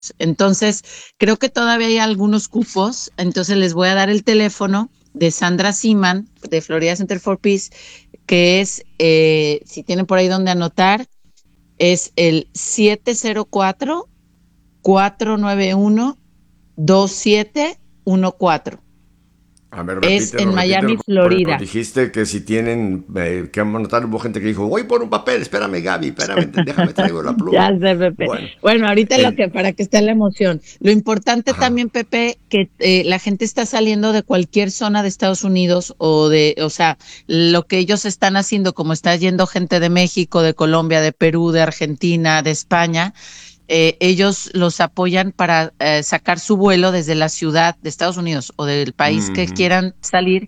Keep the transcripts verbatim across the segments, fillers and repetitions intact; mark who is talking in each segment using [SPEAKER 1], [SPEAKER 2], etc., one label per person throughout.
[SPEAKER 1] Entonces, creo que todavía hay algunos cupos, entonces les voy a dar el teléfono de Sandra Siman, de Florida Center for Peace, que es, eh, si tienen por ahí donde anotar, es el siete cero cuatro, cuatro nueve uno, dos siete uno cuatro.
[SPEAKER 2] A ver,
[SPEAKER 1] Es
[SPEAKER 2] repítelo,
[SPEAKER 1] en
[SPEAKER 2] repítelo,
[SPEAKER 1] Miami,
[SPEAKER 2] porque pues
[SPEAKER 1] Florida.
[SPEAKER 2] dijiste que si tienen eh, que anotar, hubo gente que dijo, voy por un papel, espérame Gaby, espérame, déjame traigo la
[SPEAKER 1] Ya
[SPEAKER 2] pluma.
[SPEAKER 1] sé, Pepe.
[SPEAKER 2] Bueno,
[SPEAKER 1] Bueno, ahorita lo
[SPEAKER 2] en,
[SPEAKER 1] que, para que esté la emoción. Lo importante
[SPEAKER 2] ajá,
[SPEAKER 1] también, Pepe, que eh, la gente está saliendo de cualquier zona de Estados Unidos o de, o sea, lo que ellos están haciendo, como está yendo gente de México, de Colombia, de Perú, de Argentina, de España, eh, ellos los apoyan para eh, sacar su vuelo desde la ciudad de Estados Unidos o del país que
[SPEAKER 2] ujú,
[SPEAKER 1] quieran salir,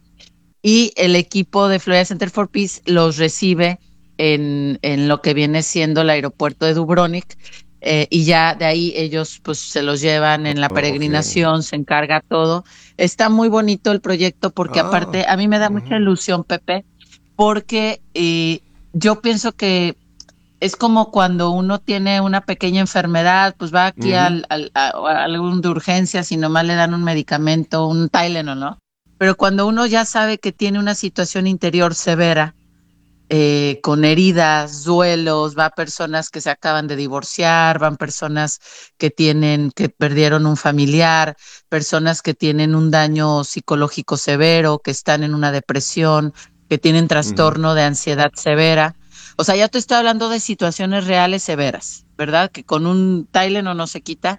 [SPEAKER 1] y el equipo de Florida Center for Peace los recibe en, en lo que viene siendo el aeropuerto de Dubrovnik, eh, y ya de ahí ellos pues se los llevan en la
[SPEAKER 2] ok,
[SPEAKER 1] peregrinación, se encarga todo. Está muy bonito el proyecto porque
[SPEAKER 2] ah,
[SPEAKER 1] aparte a mí me da mucha
[SPEAKER 2] ujú,
[SPEAKER 1] ilusión, Pepe, porque eh, yo pienso que es como cuando uno tiene una pequeña enfermedad, pues va aquí
[SPEAKER 2] ujú,
[SPEAKER 1] al, al, a, a algún de urgencias y nomás le dan un medicamento, un Tylenol, ¿no? Pero cuando uno ya sabe que tiene una situación interior severa, eh, con heridas, duelos, va personas que se acaban de divorciar, van personas que tienen, que perdieron un familiar, personas que tienen un daño psicológico severo, que están en una depresión, que tienen
[SPEAKER 2] ujú,
[SPEAKER 1] trastorno de ansiedad severa. O sea, ya te estoy hablando de situaciones reales severas, ¿verdad? Que con un Tylenol no se quita.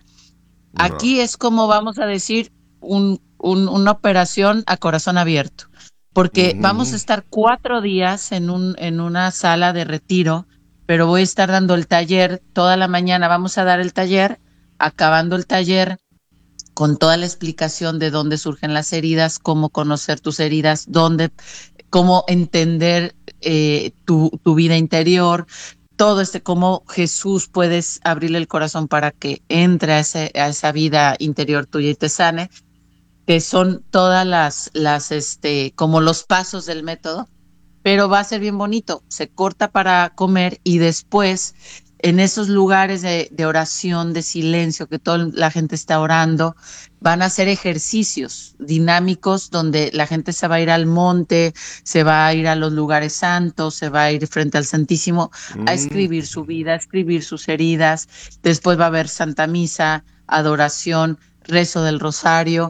[SPEAKER 2] no,
[SPEAKER 1] Aquí es como vamos a decir un, un- una operación a corazón abierto, porque vamos a
[SPEAKER 2] ujú,
[SPEAKER 1] estar cuatro días en un, en una sala de retiro, pero voy a estar dando el taller toda la mañana. Vamos a dar el taller, acabando el taller con toda la explicación de dónde surgen las heridas, cómo conocer tus heridas, dónde, cómo entender eh, tu, tu vida interior, todo este, cómo Jesús puedes abrirle el corazón para que entre a, ese, a esa vida interior tuya y te sane, que son todas las, las, este, como los pasos del método, pero va a ser bien bonito. Se corta para comer y después en esos lugares de, de oración, de silencio, que toda la gente está orando, van a hacer ejercicios dinámicos donde la gente se va a ir al monte, se va a ir a los lugares santos, se va a ir frente al Santísimo a
[SPEAKER 2] mm,
[SPEAKER 1] escribir su vida, a escribir sus heridas. Después va a haber Santa Misa, adoración, rezo del rosario.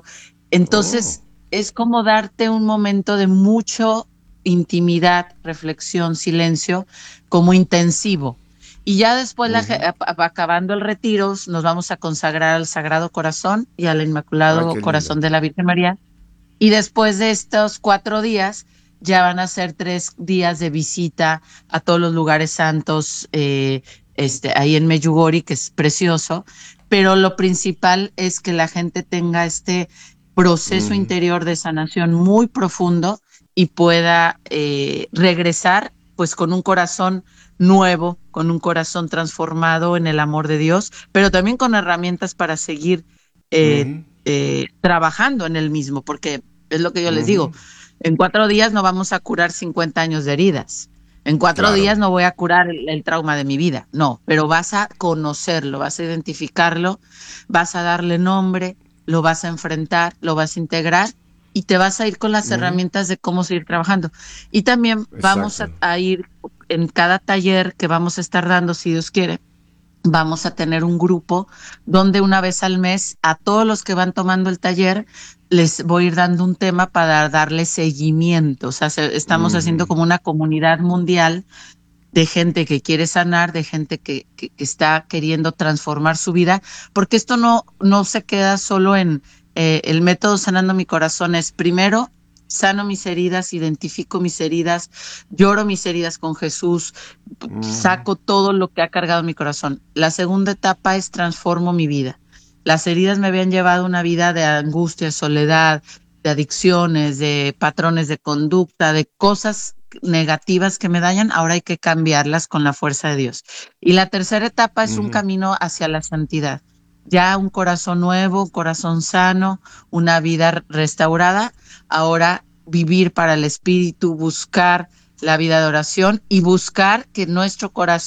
[SPEAKER 2] oh,
[SPEAKER 1] Entonces, es como darte un momento de mucho intimidad, reflexión, silencio, como intensivo. Y ya después, la,
[SPEAKER 2] ujú.
[SPEAKER 1] acabando el retiro, nos vamos a consagrar al Sagrado Corazón y al
[SPEAKER 2] Ay,
[SPEAKER 1] Inmaculado
[SPEAKER 2] qué lindo.
[SPEAKER 1] Corazón de la Virgen María. Y después de estos cuatro días, ya van a ser tres días de visita a todos los lugares santos, eh, este, ahí en Medjugorje, que es precioso. Pero lo principal es que la gente tenga este proceso
[SPEAKER 2] Ujú,
[SPEAKER 1] interior de sanación muy profundo y pueda eh, regresar pues con un corazón nuevo, con un corazón transformado en el amor de Dios, pero también con herramientas para seguir eh,
[SPEAKER 2] ujú,
[SPEAKER 1] eh, trabajando en el mismo, porque es lo que yo les digo,
[SPEAKER 2] ujú.
[SPEAKER 1] en cuatro días no vamos a curar cincuenta años de heridas, en cuatro
[SPEAKER 2] Claro.
[SPEAKER 1] días no voy a curar el, el trauma de mi vida, no, pero vas a conocerlo, vas a identificarlo, vas a darle nombre, lo vas a enfrentar, lo vas a integrar y te vas a ir con las
[SPEAKER 2] Ujú,
[SPEAKER 1] herramientas de cómo seguir trabajando. Y también vamos
[SPEAKER 2] exacto.
[SPEAKER 1] a, a ir en cada taller que vamos a estar dando, si Dios quiere, vamos a tener un grupo donde una vez al mes a todos los que van tomando el taller les voy a ir dando un tema para darle seguimiento. O sea, se, estamos haciendo
[SPEAKER 2] Ujú,
[SPEAKER 1] como una comunidad mundial de gente que quiere sanar, de gente que, que, que está queriendo transformar su vida, porque esto no, no se queda solo en eh, el método Sanando mi Corazón, es primero sano mis heridas, identifico mis heridas, lloro mis heridas con Jesús,
[SPEAKER 2] ujú,
[SPEAKER 1] saco todo lo que ha cargado mi corazón. La segunda etapa es transformo mi vida. Las heridas me habían llevado a una vida de angustia, soledad, de adicciones, de patrones de conducta, de cosas negativas que me dañan, ahora hay que cambiarlas con la fuerza de Dios. Y la tercera etapa es un
[SPEAKER 2] ujú,
[SPEAKER 1] camino hacia la santidad. Ya un corazón nuevo, un corazón sano, una vida restaurada, ahora vivir para el espíritu, buscar la vida de oración y buscar que nuestro corazón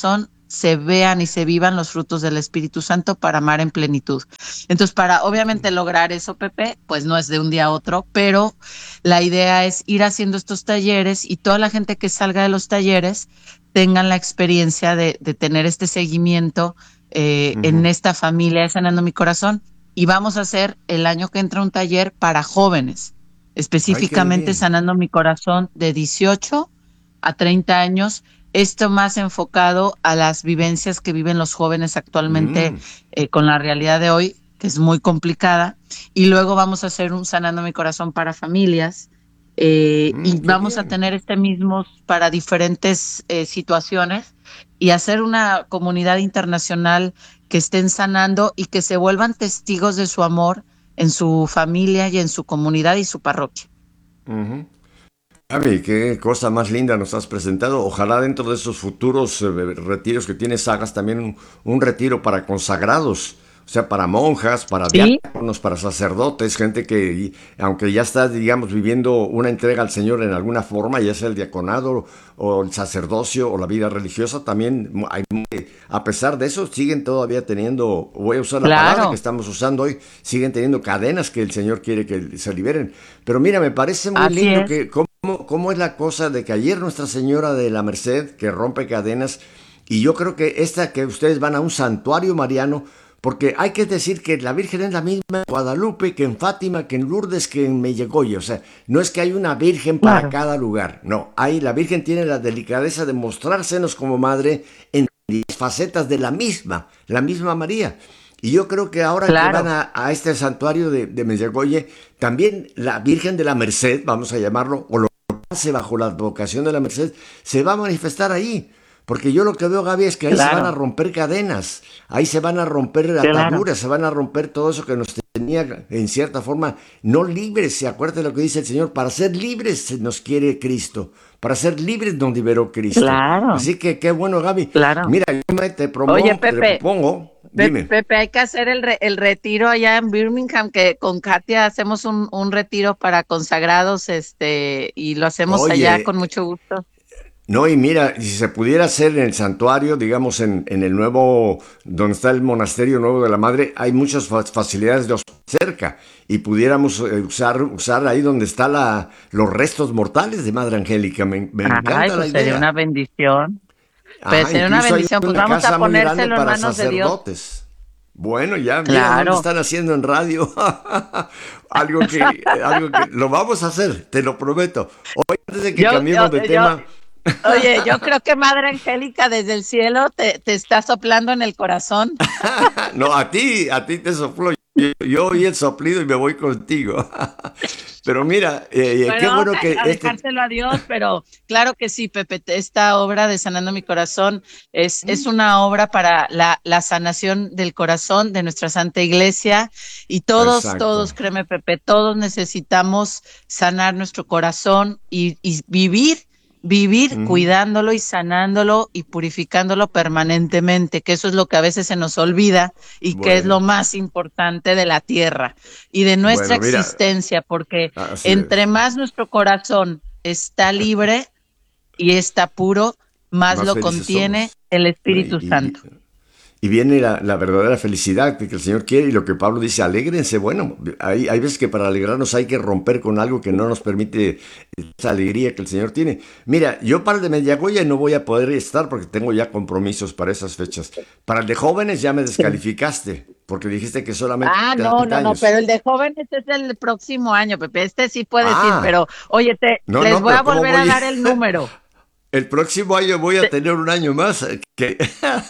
[SPEAKER 1] se vean y se vivan los frutos del Espíritu Santo para amar en plenitud. Entonces, para obviamente lograr eso, Pepe, pues no es de un día a otro, pero la idea es ir haciendo estos talleres y toda la gente que salga de los talleres tengan la experiencia de, de tener este seguimiento eh, uh-huh. en esta familia de Sanando Mi Corazón. Y vamos a hacer el año que entra un taller para jóvenes, específicamente Ay, Sanando Mi Corazón de dieciocho a treinta años, esto más enfocado a las vivencias que viven los jóvenes actualmente mm. eh, con la realidad de hoy, que es muy complicada, y luego vamos a hacer un Sanando Mi Corazón para familias, eh, mm, y vamos bien. a tener este mismo para diferentes eh, situaciones, y hacer una comunidad internacional que estén sanando y que se vuelvan testigos de su amor en su familia y en su comunidad y su parroquia.
[SPEAKER 2] Uh-huh. Gaby, qué cosa más linda nos has presentado. Ojalá dentro de esos futuros eh, retiros que tienes hagas también un, un retiro para consagrados, o sea, para monjas, para ¿Sí? diáconos, para sacerdotes, gente que, aunque ya está, digamos, viviendo una entrega al Señor en alguna forma, ya sea el diaconado o el sacerdocio o la vida religiosa, también, hay, a pesar de eso, siguen todavía teniendo, voy a usar la claro. palabra que estamos usando hoy, siguen teniendo cadenas que el Señor quiere que se liberen. Pero mira, me parece muy Así lindo es. que cómo, cómo es la cosa de que ayer Nuestra Señora de la Merced, que rompe cadenas, y yo creo que esta que ustedes van a un santuario mariano, porque hay que decir que la Virgen es la misma en Guadalupe, que en Fátima, que en Lourdes, que en Medjugorje. O sea, no es que hay una Virgen para claro. cada lugar. No, hay, la Virgen tiene la delicadeza de mostrársenos como madre en las facetas de la misma, la misma María. Y yo creo que ahora claro. que van a, a este santuario de, de Medjugorje, también la Virgen de la Merced, vamos a llamarlo, o lo que hace bajo la advocación de la Merced, se va a manifestar ahí. Porque yo lo que veo, Gaby, es que ahí claro. se van a romper cadenas, ahí se van a romper ataduras, claro. se van a romper todo eso que nos tenía, en cierta forma, no libres. Se acuerda de lo que dice el Señor, para ser libres nos quiere Cristo, para ser libres nos liberó Cristo.
[SPEAKER 1] Claro.
[SPEAKER 2] Así que qué bueno, Gaby.
[SPEAKER 1] Claro.
[SPEAKER 2] Mira, yo me te propongo,
[SPEAKER 1] Oye, Pepe,
[SPEAKER 2] te propongo, dime.
[SPEAKER 1] Pepe, hay que hacer el, re, el retiro allá en Birmingham, que con Katia hacemos un, un retiro para consagrados, este, y lo hacemos Oye, allá con mucho gusto.
[SPEAKER 2] No, y mira, si se pudiera hacer en el santuario, digamos, en, en el nuevo, donde está el monasterio nuevo de la Madre, hay muchas facilidades de hospital cerca, y pudiéramos usar, usar ahí donde están la, los restos mortales de Madre Angélica. Me, me
[SPEAKER 1] Ay,
[SPEAKER 2] encanta
[SPEAKER 1] pues
[SPEAKER 2] la idea.
[SPEAKER 1] Sería una bendición.
[SPEAKER 2] Ajá,
[SPEAKER 1] pues sería una bendición, pues vamos a ponérselo en manos de Dios.
[SPEAKER 2] Bueno, ya,
[SPEAKER 1] claro.
[SPEAKER 2] mira, lo están haciendo en radio. algo, que, algo que lo vamos a hacer, te lo prometo. Hoy, antes de que yo, cambiemos yo, de tema...
[SPEAKER 1] Yo... Oye, yo creo que Madre Angélica desde el cielo te, te está soplando en el corazón.
[SPEAKER 2] No, a ti, a ti te sopló. Yo, yo oí el soplido y me voy contigo. Pero mira, eh, bueno, qué bueno que...
[SPEAKER 1] A dejárselo este... a Dios, pero claro que sí, Pepe, esta obra de Sanando Mi Corazón es, mm. es una obra para la, la sanación del corazón de nuestra Santa Iglesia, y todos, Exacto. todos, créeme, Pepe, todos necesitamos sanar nuestro corazón y, y vivir Vivir uh-huh. cuidándolo y sanándolo y purificándolo permanentemente, que eso es lo que a veces se nos olvida y bueno. que es lo más importante de la tierra y de nuestra bueno, existencia, porque entre es. más nuestro corazón está libre y está puro, más, más lo contiene somos. el Espíritu y, Santo.
[SPEAKER 2] Y, y viene la, la verdadera felicidad que el Señor quiere, y lo que Pablo dice, alégrense. Bueno, hay, hay veces que para alegrarnos hay que romper con algo que no nos permite esa alegría que el Señor tiene. Mira, yo para el de Medjugorje no voy a poder estar porque tengo ya compromisos para esas fechas. Para el de jóvenes ya me descalificaste, porque dijiste que solamente...
[SPEAKER 1] Ah, no, no, no, pero el de jóvenes es el próximo año, Pepe. Este sí puedes ah, ir, pero oye, te, no, les no, voy a volver voy? a dar el número.
[SPEAKER 2] El próximo año voy a tener un año más. Que...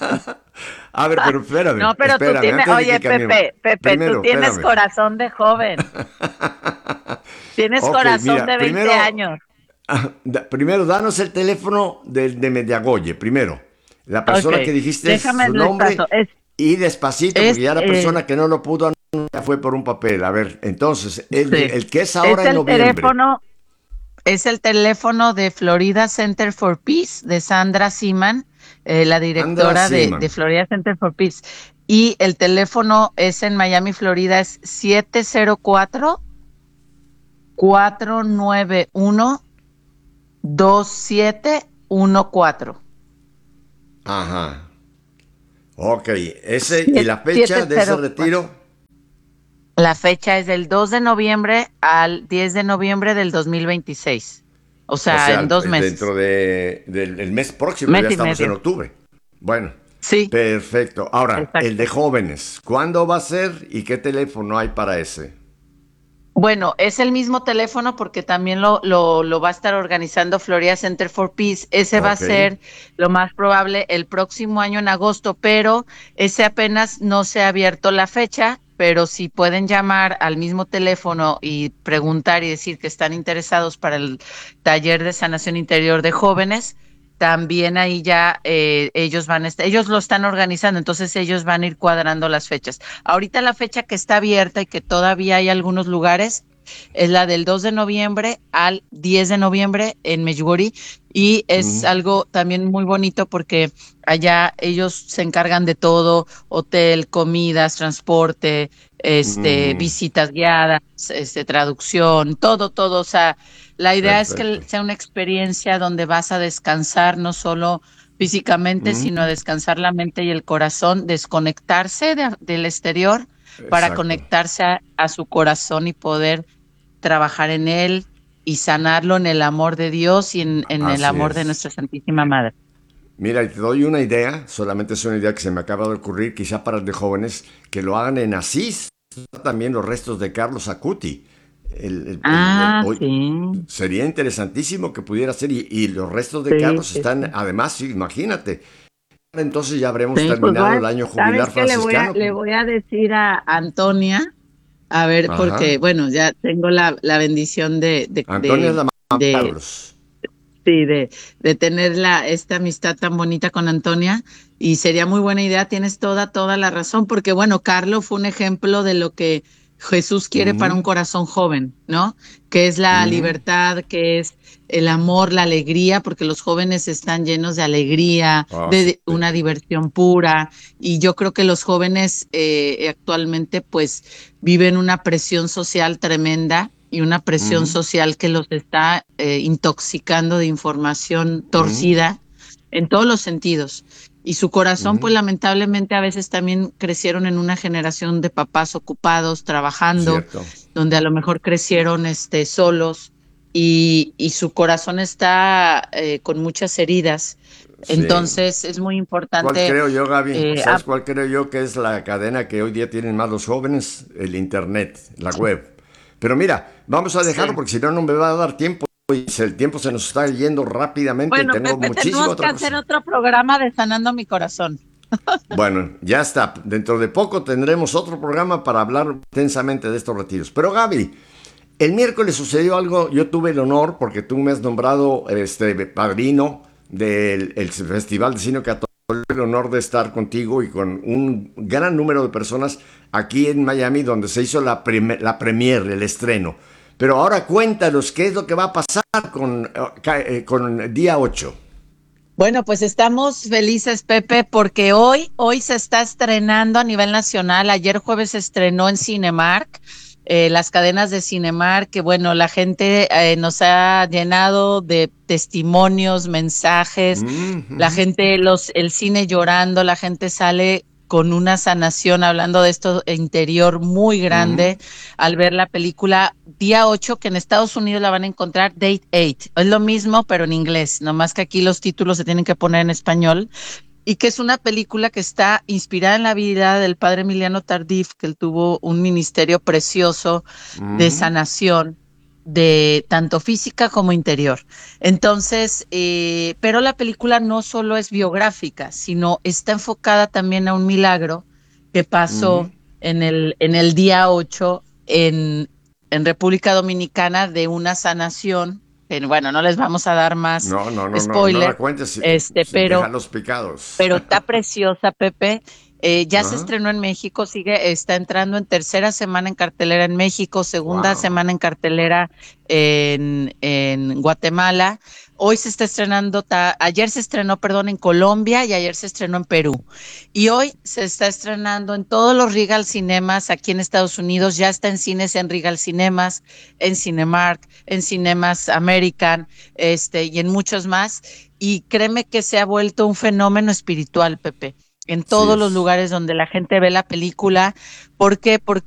[SPEAKER 2] A ver, pero espérame.
[SPEAKER 1] No, pero
[SPEAKER 2] espérame,
[SPEAKER 1] tú tienes, oye, Pepe, Pepe, Primero, tú tienes espérame. corazón de joven. Tienes okay, corazón mira, de veinte
[SPEAKER 2] primero,
[SPEAKER 1] años.
[SPEAKER 2] Primero, danos el teléfono de, de Medjugorje, primero. La persona okay. que dijiste
[SPEAKER 1] Déjame
[SPEAKER 2] su nombre
[SPEAKER 1] es,
[SPEAKER 2] y despacito,
[SPEAKER 1] es,
[SPEAKER 2] porque ya la
[SPEAKER 1] eh,
[SPEAKER 2] persona que no lo pudo ya fue por un papel. A ver, entonces, el, sí. el que es ahora
[SPEAKER 1] es
[SPEAKER 2] en noviembre.
[SPEAKER 1] Teléfono, es el teléfono de Florida Center for Peace, de Sandra Seaman, eh, la directora de, de Florida Center for Peace. Y el teléfono es en Miami, Florida, es siete cero cuatro, cuatro nueve uno, dos siete uno cuatro.
[SPEAKER 2] Ajá. Ok, ese y
[SPEAKER 1] Siete-
[SPEAKER 2] la fecha de ese
[SPEAKER 1] siete cero cuatro.
[SPEAKER 2] retiro,
[SPEAKER 1] La fecha es del dos de noviembre al diez de noviembre del dos mil veitiseiis. O
[SPEAKER 2] o
[SPEAKER 1] sea,
[SPEAKER 2] sea,
[SPEAKER 1] en dos
[SPEAKER 2] dentro
[SPEAKER 1] meses.
[SPEAKER 2] de, del el mes próximo,
[SPEAKER 1] Mes
[SPEAKER 2] ya
[SPEAKER 1] y
[SPEAKER 2] estamos en
[SPEAKER 1] medio.
[SPEAKER 2] octubre. Bueno,
[SPEAKER 1] Sí,
[SPEAKER 2] perfecto. Ahora, el de
[SPEAKER 1] exacto.
[SPEAKER 2] jóvenes, ¿cuándo va a ser y qué teléfono hay para ese?
[SPEAKER 1] Bueno, es el mismo teléfono porque también lo, lo, lo va a estar organizando Florida Center for Peace. Ese va a
[SPEAKER 2] Ok.
[SPEAKER 1] ser lo más probable el próximo año en agosto, pero ese apenas no se ha abierto la fecha, pero si pueden llamar al mismo teléfono y preguntar y decir que están interesados para el taller de sanación interior de jóvenes, también ahí ya eh, ellos van a estar, ellos lo están organizando, entonces ellos van a ir cuadrando las fechas. Ahorita la fecha que está abierta y que todavía hay algunos lugares es la del dos de noviembre al diez de noviembre en Medjugorje y es
[SPEAKER 2] Mm,
[SPEAKER 1] algo también muy bonito porque allá ellos se encargan de todo, hotel, comidas, transporte, este,
[SPEAKER 2] mm,
[SPEAKER 1] visitas guiadas, este, traducción, todo, todo. O sea, la idea es que
[SPEAKER 2] perfecto.
[SPEAKER 1] sea una experiencia donde vas a descansar no solo físicamente, sino a
[SPEAKER 2] Mm,
[SPEAKER 1] descansar la mente y el corazón, desconectarse de- del exterior para
[SPEAKER 2] exacto.
[SPEAKER 1] conectarse a, a su corazón y poder trabajar en él y sanarlo en el amor de Dios y en, en el
[SPEAKER 2] Así
[SPEAKER 1] amor de
[SPEAKER 2] es.
[SPEAKER 1] nuestra Santísima Madre.
[SPEAKER 2] Mira, y te doy una idea, solamente es una idea que se me acaba de ocurrir, quizá para el de jóvenes, que lo hagan en Asís, también los restos de Carlos Acuti. El, el- el- el-
[SPEAKER 1] Ah,
[SPEAKER 2] hoy,
[SPEAKER 1] sí,
[SPEAKER 2] sería interesantísimo que pudiera ser, y, y los restos de
[SPEAKER 1] sí,
[SPEAKER 2] Carlos
[SPEAKER 1] sí,
[SPEAKER 2] están,
[SPEAKER 1] sí.
[SPEAKER 2] además, sí, imagínate, entonces ya habremos
[SPEAKER 1] Sí, pues
[SPEAKER 2] terminado
[SPEAKER 1] va,
[SPEAKER 2] el año
[SPEAKER 1] ¿sabes
[SPEAKER 2] jubilar
[SPEAKER 1] qué? Le voy a,
[SPEAKER 2] franciscano.
[SPEAKER 1] le voy a decir a Antonia, a ver, porque,
[SPEAKER 2] Ajá.
[SPEAKER 1] bueno, ya tengo la, la bendición de, de,
[SPEAKER 2] Antonio es
[SPEAKER 1] de,
[SPEAKER 2] la mamá de
[SPEAKER 1] de,
[SPEAKER 2] Carlos.
[SPEAKER 1] sí, de, de tener la, esta amistad tan bonita con Antonia, y sería muy buena idea, tienes toda, toda la razón, porque, bueno, Carlos fue un ejemplo de lo que Jesús quiere para un
[SPEAKER 2] Ujú,
[SPEAKER 1] corazón joven, ¿no? Que es la
[SPEAKER 2] ujú.
[SPEAKER 1] libertad, que es el amor, la alegría, porque los jóvenes están llenos de alegría,
[SPEAKER 2] Ah, sí.
[SPEAKER 1] de una diversión pura, y yo creo que los jóvenes eh, actualmente pues viven una presión social tremenda y una presión
[SPEAKER 2] Ujú,
[SPEAKER 1] social que los está eh, intoxicando de información
[SPEAKER 2] ujú,
[SPEAKER 1] torcida en todos los sentidos. Y su corazón, pues
[SPEAKER 2] ujú.
[SPEAKER 1] lamentablemente a veces también crecieron en una generación de papás ocupados, trabajando,
[SPEAKER 2] Cierto.
[SPEAKER 1] donde a lo mejor crecieron este, solos y, y su corazón está eh, con muchas heridas.
[SPEAKER 2] Sí.
[SPEAKER 1] Entonces es muy
[SPEAKER 2] ¿Cuál
[SPEAKER 1] importante.
[SPEAKER 2] creo yo, Gaby?
[SPEAKER 1] eh,
[SPEAKER 2] ¿Sabes cuál creo yo que es la cadena que hoy día tienen más los jóvenes? El Internet, la web. Pero mira, vamos a dejarlo
[SPEAKER 1] sí.
[SPEAKER 2] porque si no, no me va a dar tiempo. Y el tiempo se nos está yendo rápidamente y
[SPEAKER 1] Bueno,
[SPEAKER 2] tengo
[SPEAKER 1] Pepe,
[SPEAKER 2] muchísima
[SPEAKER 1] tenemos que
[SPEAKER 2] otra
[SPEAKER 1] hacer
[SPEAKER 2] cosa.
[SPEAKER 1] otro programa de Sanando mi Corazón.
[SPEAKER 2] Bueno, ya está. Dentro de poco tendremos otro programa para hablar intensamente de estos retiros. Pero Gaby, el miércoles sucedió algo, yo tuve el honor, porque tú me has nombrado este padrino del el Festival de Cine Católico, el honor de estar contigo y con un gran número de personas aquí en Miami, donde se hizo la, prime- la premier, el estreno. Pero ahora cuéntanos qué es lo que va a pasar con, eh, con día ocho.
[SPEAKER 1] Bueno, pues estamos felices, Pepe, porque hoy, hoy se está estrenando a nivel nacional. Ayer jueves se estrenó en Cinemark, eh, las cadenas de Cinemark, que bueno, la gente eh, nos ha llenado de testimonios, mensajes,
[SPEAKER 2] Mm
[SPEAKER 1] la
[SPEAKER 2] -hmm.
[SPEAKER 1] gente, los, el cine llorando, la gente sale con una sanación, hablando de esto interior muy
[SPEAKER 2] Mm -hmm.
[SPEAKER 1] grande, al ver la película Día ocho, que en Estados Unidos la van a encontrar Date ocho. Es lo mismo, pero en inglés, nomás que aquí los títulos se tienen que poner en español, y que es una película que está inspirada en la vida del padre Emiliano Tardif, que él tuvo un ministerio precioso de
[SPEAKER 2] Mm -hmm.
[SPEAKER 1] sanación, de tanto física como interior. Entonces, eh, pero la película no solo es biográfica, sino está enfocada también a un milagro que
[SPEAKER 2] Mm -hmm.
[SPEAKER 1] pasó en el, en el día ocho en, en República Dominicana, de una sanación. Que, bueno, no les vamos a dar más
[SPEAKER 2] No, no, no, no, no la
[SPEAKER 1] spoiler,
[SPEAKER 2] cuentes,
[SPEAKER 1] este, pero
[SPEAKER 2] déjalos picados.
[SPEAKER 1] pero está preciosa, Pepe. Eh, ya se
[SPEAKER 2] Ajá.
[SPEAKER 1] estrenó en México, sigue, está entrando en tercera semana en cartelera en México, segunda
[SPEAKER 2] Wow.
[SPEAKER 1] semana en cartelera en, en Guatemala. Hoy se está estrenando, ta, ayer se estrenó, perdón, en Colombia, y ayer se estrenó en Perú. Y hoy se está estrenando en todos los Regal Cinemas aquí en Estados Unidos. Ya está en cines, en Regal Cinemas, en Cinemark, en Cinemas American, este, y en muchos más. Y créeme que se ha vuelto un fenómeno espiritual, Pepe. en
[SPEAKER 2] Sí
[SPEAKER 1] todos los
[SPEAKER 2] es.
[SPEAKER 1] lugares donde la gente ve la película. ¿Por qué? Porque